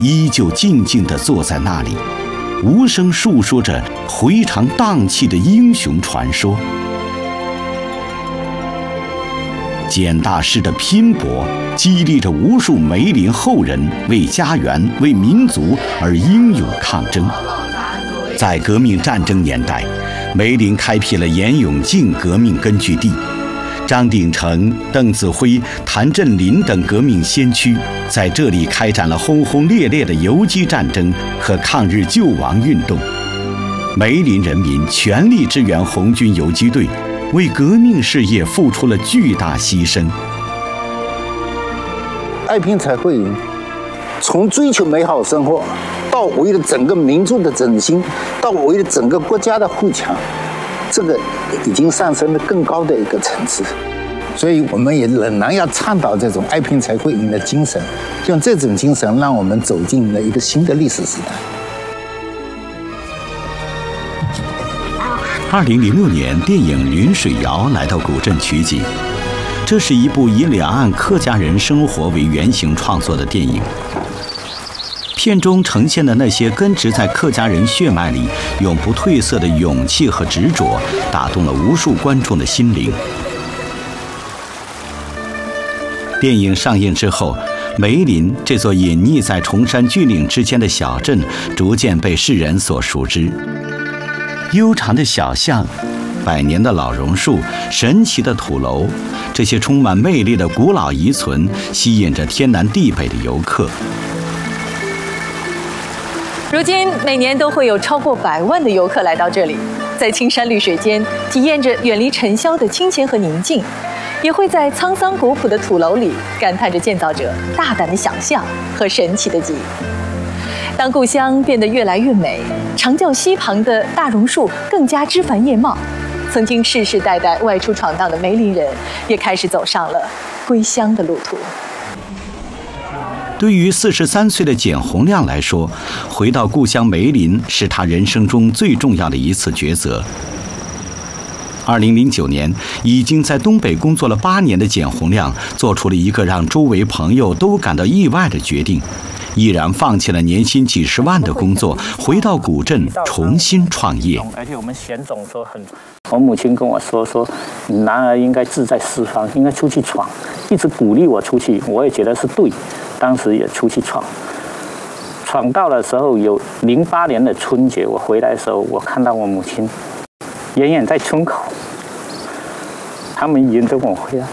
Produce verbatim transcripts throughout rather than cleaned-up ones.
依旧静静地坐在那里，无声述说着回肠荡气的英雄传说。简大师的拼搏，激励着无数梅林后人为家园、为民族而英勇抗争。在革命战争年代，梅林开辟了严永靖革命根据地，张鼎丞、邓子恢、谭震林等革命先驱在这里开展了轰轰烈烈的游击战争和抗日救亡运动。梅林人民全力支援红军游击队，为革命事业付出了巨大牺牲。 爱拼才会赢，从追求美好生活，到为了整个民族的振兴，到为了整个国家的富强，这个已经上升了更高的一个层次。所以我们也仍然要倡导这种爱拼才会赢的精神，用这种精神让我们走进了一个新的历史时代。 二零零六年，电影《云水谣》来到古镇取景。这是一部以两岸客家人生活为原型创作的电影。片中呈现的那些根植在客家人血脉里、永不褪色的勇气和执着，打动了无数观众的心灵。电影上映之后，梅林这座隐匿在崇山峻岭之间的小镇，逐渐被世人所熟知。悠长的小巷，百年的老榕树，神奇的土楼，这些充满魅力的古老遗存，吸引着天南地北的游客。 如今每年都会有超过百万的游客来到这里，在青山绿水间体验着远离尘嚣的清闲和宁静，也会在沧桑古朴的土楼里感叹着建造者大胆的想象和神奇的记忆。当故乡变得越来越美，长教溪旁的大榕树更加枝繁叶茂，曾经世世代代外出闯荡的梅林人也开始走上了归乡的路途。 对于四十三岁的简洪亮来说，回到故乡梅林是他人生中最重要的一次抉择。二零零九年，已经在东北工作了八年的简洪亮，做出了一个让周围朋友都感到意外的决定，毅然放弃了年薪几十万的工作，回到古镇重新创业。 而且我们贤总说很，我母亲跟我说说，男儿应该志在四方，应该出去闯，一直鼓励我出去，我也觉得是对。当时也出去闯，闯到的时候有零八年的春节，我回来的时候，我看到我母亲远远在村口，他们迎着我回来。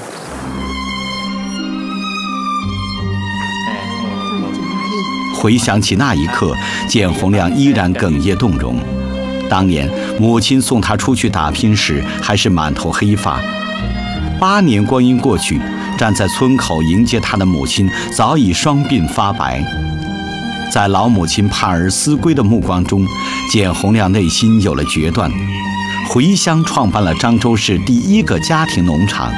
回想起那一刻，简洪亮依然哽咽动容。当年母亲送他出去打拼时，还是满头黑发。八年光阴过去，站在村口迎接他的母亲早已双鬓发白。在老母亲盼儿思归的目光中，简洪亮内心有了决断，回乡创办了漳州市第一个家庭农场。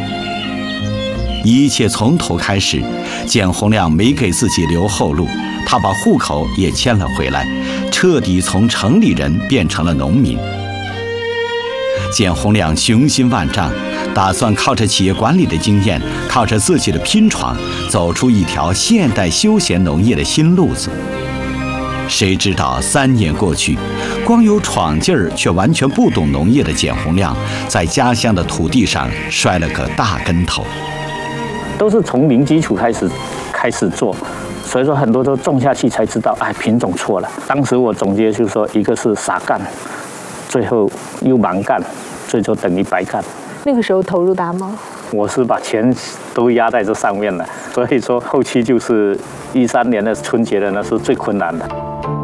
一切从头开始，简洪亮没给自己留后路，他把户口也迁了回来，彻底从城里人变成了农民。简洪亮雄心万丈，打算靠着企业管理的经验，靠着自己的拼闯，走出一条现代休闲农业的新路子。谁知道三年过去，光有闯劲儿却完全不懂农业的简洪亮，在家乡的土地上摔了个大跟头。 都是从零基础开始开始做，所以说很多都种下去才知道，哎，品种错了。当时我总结就是说，一个是傻干，最后又盲干，最后等于白干。 那个时候投入大吗？ 我是把钱都压在这上面了，所以说后期就是一三年的春节的那是最困难的。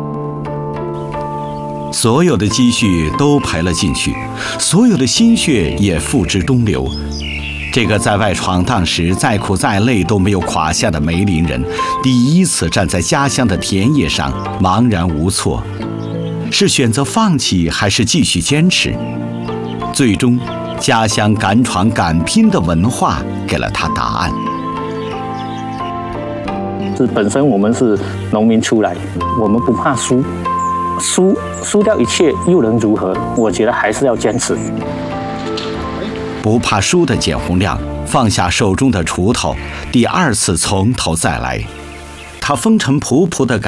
所有的积蓄都赔了进去，所有的心血也付之东流。这个在外闯荡时再苦再累都没有垮下的梅林人，第一次站在家乡的田野上茫然无措，是选择放弃还是继续坚持？最终，家乡敢闯敢拼的文化给了他答案。 是本身我们是农民出来，我们不怕输，输输掉一切又能如何？我觉得还是要坚持。 不怕输的简洪亮放下手中的锄头，第二次从头再来。他风尘仆仆地赶